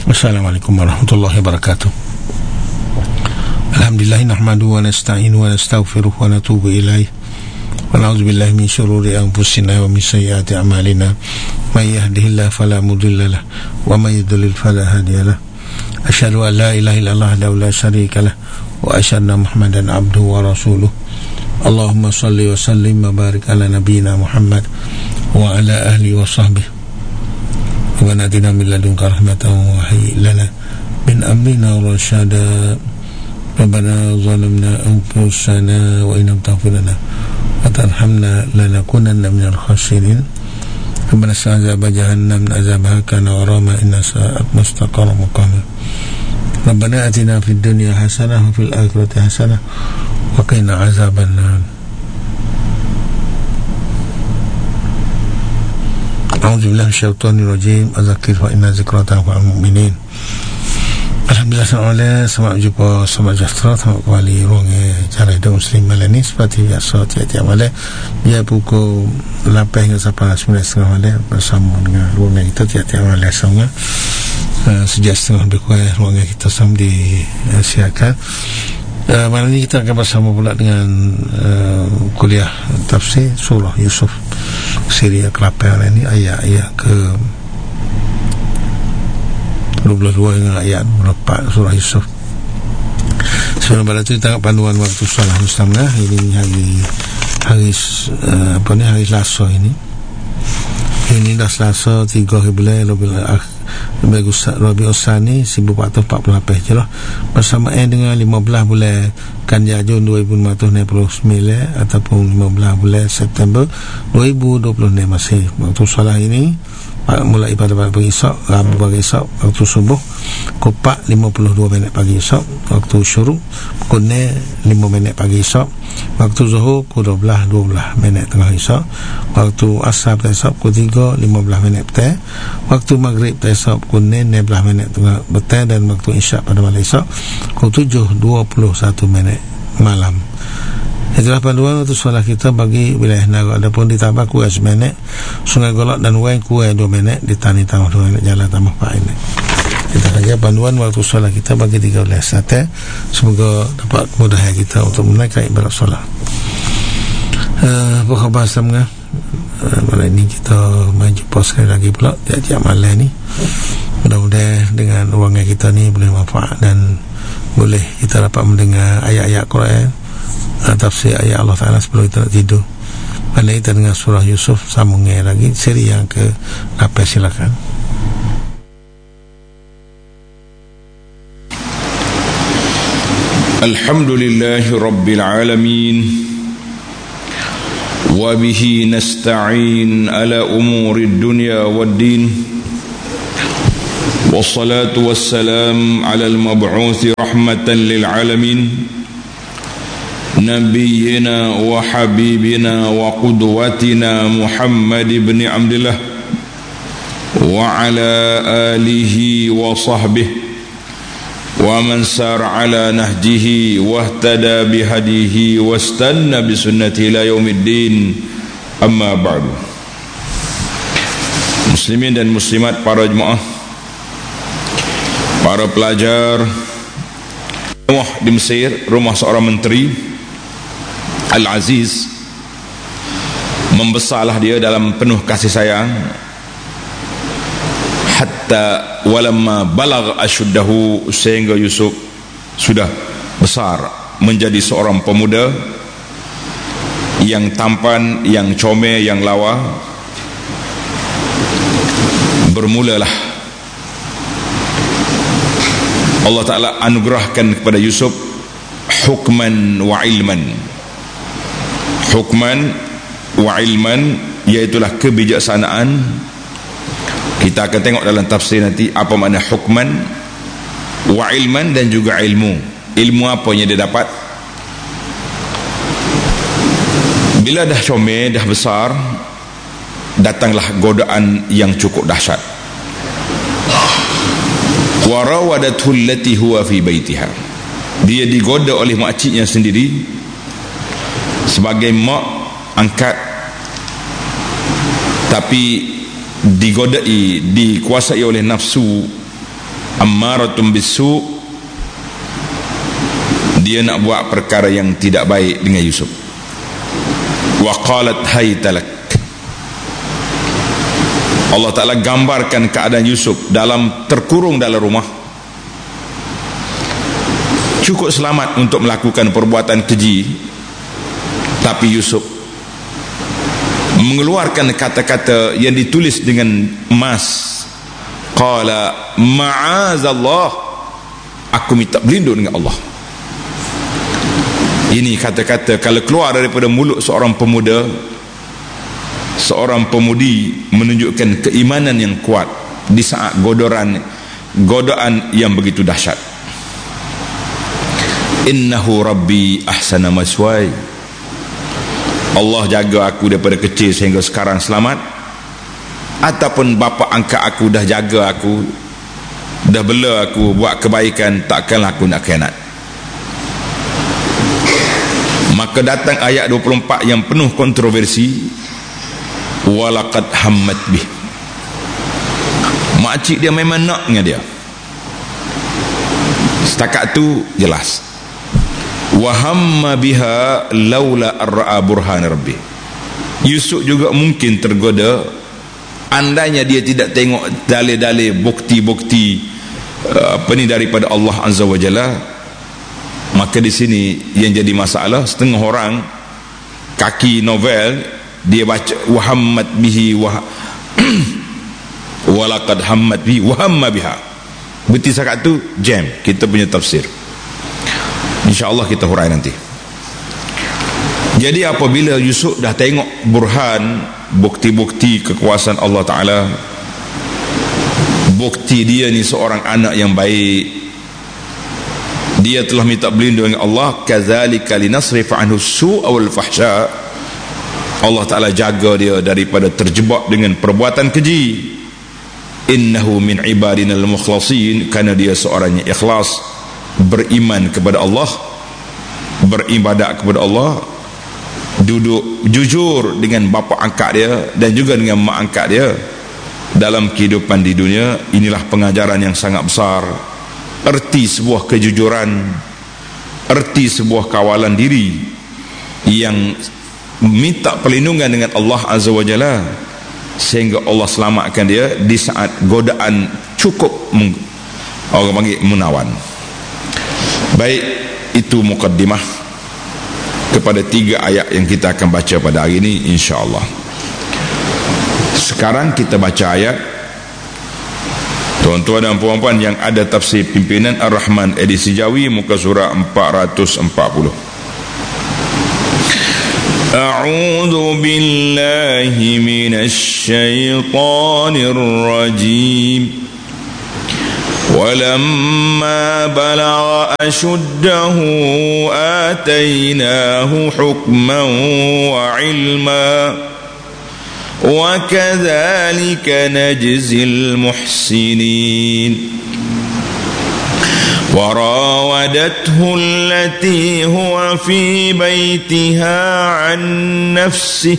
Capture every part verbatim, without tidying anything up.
Assalamualaikum warahmatullahi wabarakatuh. Alhamdulillah, nahmaduhu wa nasta'inu wa nastaghfiruh wa natubu ilaih wa na'udzu billahi min syururi anfusina wa min sayyiati a'malina. May yahdihillahu fala mudilla lahu wa may yudlil fala hadiya lahu. Asyhadu an la ilaha illallah wahdahu la syarika lahu wa asyhadu anna Muhammadan abduhu wa rasuluh. Allahumma shalli wa sallim wa barik ala nabiyyina Muhammad wa ala ahlihi wa sahbihi wa natina min ladunka rahmatan wa hayyi lana min amrina rasyada. Rabbana zalamna anfusana wa in lam taghfir lana wa tarhamna lanakunanna minal khasirin. Rabbana sa'azaba jahannam azabaha kana gharama inna sa'at mustaqarra muqama. Rabbana atina fid dunya hasanah wa fil akhirati hasanah wa qina azaban nar. A'udzubillahi minasyaitonir rajim. Adzakir fa inna dzikra tanfa'ul mu'minin. Alhamdulillah, selamat selamat jumpa, selamat sejahtera, selamat kembali ruang cara hidup Muslim malam ni seperti biasa tiap-tiap malam dia pukul lapan hingga sampai sembilan setengah malam bersama dengan ruang kita tiap-tiap malam sama uh, sejak setengah lebih kurang ruang kita sama disiarkan. Uh, malam ni kita akan bersama pula dengan uh, kuliah tafsir surah Yusuf siri ke lapan ini, ayat-ayat ke dua puluh dua dengan ayat dua puluh empat surah Yusuf. Sebelum pada itu kita panduan waktu solat mustamlah. Ini hari hari uh, apa ni hari Selasa ini. Ini dah Selasa tiga bulan Rabiul Tsani seribu empat ratus empat puluh lapan Hijrah bersamaan dengan lima belas bulan Kanjajun dua ribu lima ratus enam puluh sembilan ataupun lima belas bulan September dua ribu dua puluh enam masih. Waktu solat ini mulai pada pagi esok, Rabu pagi esok waktu subuh pukul empat lima puluh dua minit pagi esok, waktu syuruk pukul enam lima minit pagi esok, waktu zuhur pukul dua belas dua belas minit tengah esok, waktu asar esok pukul tiga lima belas minit petang, waktu maghrib esok pukul enam enam belas minit tengah petang, dan waktu isyak pada malam esok pukul tujuh dua puluh satu minit malam. Itulah panduan untuk solat kita bagi wilayah Nara. Adapun ditambah kurang seminit Sungai Golok dan Wang kurang dua minit, di Tani tambah dua minit, Jalan tambah empat minit. Kita akan panduan waktu solat kita bagi tiga wilayah Selatan. Semoga dapat kemudahan kita untuk menaikkan ibadat solat. Uh, apa khabar semua? Uh, malam ini kita main jumpa sekali lagi pula tiap-tiap malam ni. Mudah-mudahan dengan ruangan kita ni boleh manfaat dan boleh kita dapat mendengar ayat-ayat Quran, tafsir ayat Allah Ta'ala sebelum kita nak tidur. Malam kita dengar surah Yusuf, sambungnya lagi seri yang ke lapan. Silakan. Alhamdulillahi Rabbil Alamin, wa bihi nasta'in ala umuri dunya wad din, wassalatu wassalam ala al-mab'uthi rahmatan lil alamin, نبينا وحبيبنا وقدوتنا محمد بن عبد الله وعلى آله وصحبه ومن سار على نهجه واهتدى بهديه واستنى بسنته إلى يوم الدين. أما بعد. Muslimin dan muslimat, para jemaah, para pelajar rumah di Mesir, rumah seorang menteri Al-Aziz, membesarlah dia dalam penuh kasih sayang hatta walamma balagh ashuddahu, sehingga Yusuf sudah besar menjadi seorang pemuda yang tampan, yang comel, yang lawa. Bermulalah Allah Ta'ala anugerahkan kepada Yusuf hukman wa ilman. Hukman wa ilman, iaitulah kebijaksanaan. Kita akan tengok dalam tafsir nanti apa makna hukman wa ilman dan juga ilmu. Ilmu apa yang dia dapat? Bila dah comel, dah besar, datanglah godaan yang cukup dahsyat. Wa rawadathu allati huwa fi baitiha, dia digoda oleh makciknya sendiri sebagai mak angkat, tapi digodai, dikuasai oleh nafsu ammaratun bisu, dia nak buat perkara yang tidak baik dengan Yusuf. Wa qalat haytalak, Allah Ta'ala gambarkan keadaan Yusuf dalam terkurung dalam rumah, cukup selamat untuk melakukan perbuatan keji, tapi Yusuf mengeluarkan kata-kata yang ditulis dengan emas. Qala ma'azallah, aku minta berlindung dengan Allah. Ini kata-kata kalau keluar daripada mulut seorang pemuda, seorang pemudi, menunjukkan keimanan yang kuat di saat godoran godaan yang begitu dahsyat. Innahu rabbi ahsana maswai, Allah jaga aku daripada kecil sehingga sekarang selamat, ataupun bapa angkat aku dah jaga aku, dah bela aku buat kebaikan, takkanlah aku nak khianat. Maka datang ayat dua puluh empat yang penuh kontroversi. Walaqad hammat bih, makcik dia memang nak dengan dia, setakat tu jelas. Wa hamma biha laula ar-ra'a burhan rabbi, Yusuf juga mungkin tergoda, andainya dia tidak tengok dalil-dalil bukti-bukti apa ni daripada Allah Azza wa Jalla. Maka di sini yang jadi masalah, setengah orang kaki novel dia baca wahammat bihi wa walaqad hammat bihi wa hamma biha, berarti sakat tu jam kita punya tafsir. InsyaAllah kita hurai nanti. Jadi apabila Yusuf dah tengok burhan, bukti-bukti kekuasaan Allah Ta'ala, bukti dia ni seorang anak yang baik, dia telah minta berlindung dengan Allah, kadzalika linasrif anhu su'a wal fahsya, Allah Ta'ala jaga dia daripada terjebak dengan perbuatan keji. Innahu min ibadina al-mukhlasin, kerana dia seorang yang ikhlas, beriman kepada Allah, beribadat kepada Allah, duduk jujur dengan bapa angkat dia dan juga dengan mak angkat dia dalam kehidupan di dunia. Inilah pengajaran yang sangat besar, erti sebuah kejujuran, erti sebuah kawalan diri yang minta perlindungan dengan Allah Azza wa Jalla, sehingga Allah selamatkan dia di saat godaan cukup meng, orang panggil menawan. Baik, itu mukaddimah kepada tiga ayat yang kita akan baca pada hari ini insya-Allah. Sekarang kita baca ayat. Tuan-tuan dan puan-puan yang ada tafsir pimpinan Ar-Rahman edisi Jawi, muka surah empat ratus empat puluh. A'udzu billahi minasy syaithanir rajim. ولما بلغ أشده آتيناه حكما وعلما وكذلك نجزي المحسنين وراودته التي هو في بيتها عن نفسه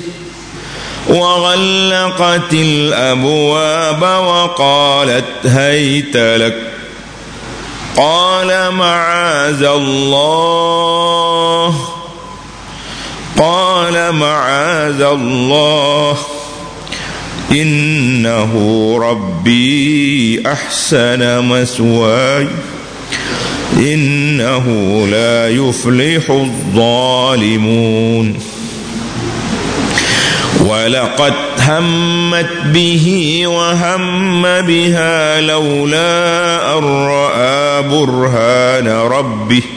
وغلقت الأبواب وقالت هيت لك قال معاذ الله قال معاذ الله إنه ربي أحسن مثواي إنه لا يفلح الظالمون ولقد همت به وهم بها لولا أن رأى برهان ربه